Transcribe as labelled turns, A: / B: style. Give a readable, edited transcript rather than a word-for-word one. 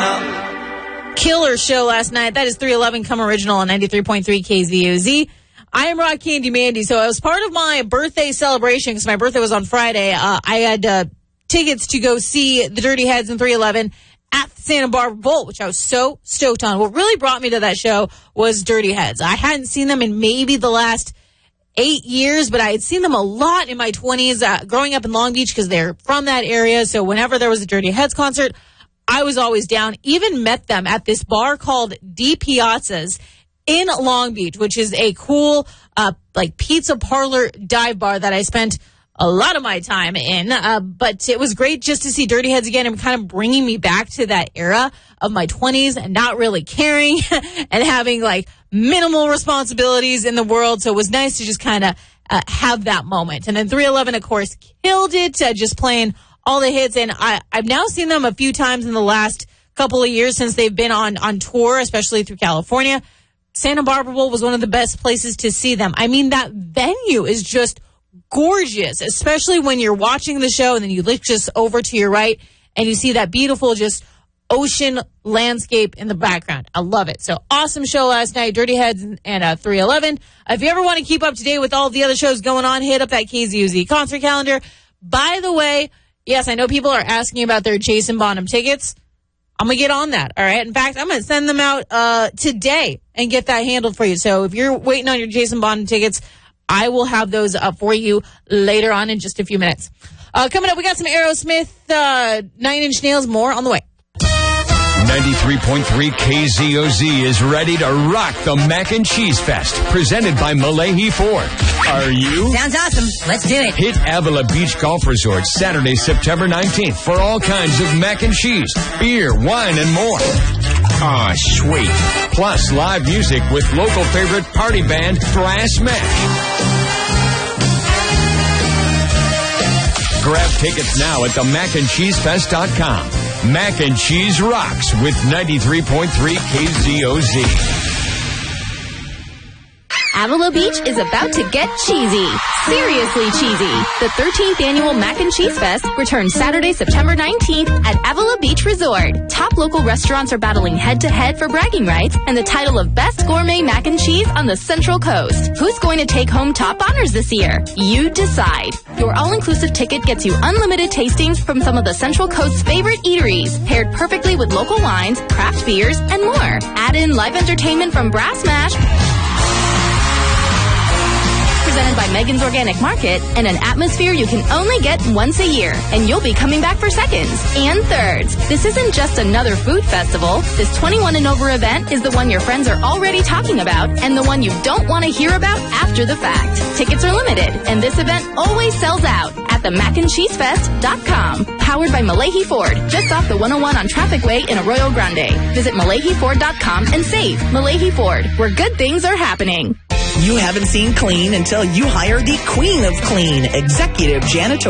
A: Killer show last night. That is 311 Come Original on 93.3 KZOZ. I am Rock Candy Mandy. So as part of my birthday celebration, because my birthday was on Friday, I had tickets to go see the Dirty Heads in 311 at the Santa Barbara Bowl, which I was so stoked on. What really brought me to that show was Dirty Heads. I hadn't seen them in maybe the last 8 years, but I had seen them a lot in my 20s, growing up in Long Beach because they're from that area. So whenever there was a Dirty Heads concert, I was always down. Even met them at this bar called D Piazza's in Long Beach, which is a cool, pizza parlor dive bar that I spent a lot of my time in. But it was great just to see Dirty Heads again and kind of bringing me back to that era of my 20s and not really caring and having minimal responsibilities in the world. So it was nice to just kind of have that moment. And then 311, of course, killed it, just playing all the hits. And I've now seen them a few times in the last couple of years since they've been on tour, especially through California. Santa Barbara Bowl was one of the best places to see them. I mean, that venue is just gorgeous, especially when you're watching the show and then you look just over to your right and you see that beautiful just ocean landscape in the background. I love it. So awesome show last night, Dirty Heads and 311. If you ever want to keep up to date with all the other shows going on, hit up that KZOZ concert calendar. By the way, yes, I know people are asking about their Jason Bonham tickets. I'm going to get on that, all right? In fact, I'm going to send them out today and get that handled for you. So if you're waiting on your Jason Bonham tickets, I will have those up for you later on in just a few minutes. Coming up, we got some Aerosmith, 9 Inch Nails, more on the way.
B: 93.3 KZOZ is ready to rock the Mac and Cheese Fest, presented by Malahi Ford. Are you?
C: Sounds awesome. Let's do it.
B: Hit Avila Beach Golf Resort Saturday, September 19th for all kinds of mac and cheese, beer, wine, and more. Ah, sweet. Plus live music with local favorite party band Thrash Mash. Grab tickets now at themacandcheesefest.com. Mac and Cheese rocks with 93.3 KZOZ.
D: Avila Beach is about to get cheesy. Seriously cheesy. The 13th annual Mac and Cheese Fest returns Saturday, September 19th at Avila Beach Resort. Top local restaurants are battling head-to-head for bragging rights and the title of Best Gourmet Mac and Cheese on the Central Coast. Who's going to take home top honors this year? You decide. Your all-inclusive ticket gets you unlimited tastings from some of the Central Coast's favorite eateries, paired perfectly with local wines, craft beers, and more. Add in live entertainment from Brass Mash, presented by Megan's Organic Market, and an atmosphere you can only get once a year, and you'll be coming back for seconds and thirds. This isn't just another food festival. This 21 and over event is the one your friends are already talking about and the one you don't want to hear about after the fact. Tickets are limited, and this event always sells out at themacandcheesefest.com. Powered by Malahi Ford, just off the 101 on Traffic Way in Arroyo Grande. Visit MalahiFord.com and save. Malahi Ford, where good things are happening.
E: You haven't seen clean until you hire the Queen of Clean, Executive Janitorial.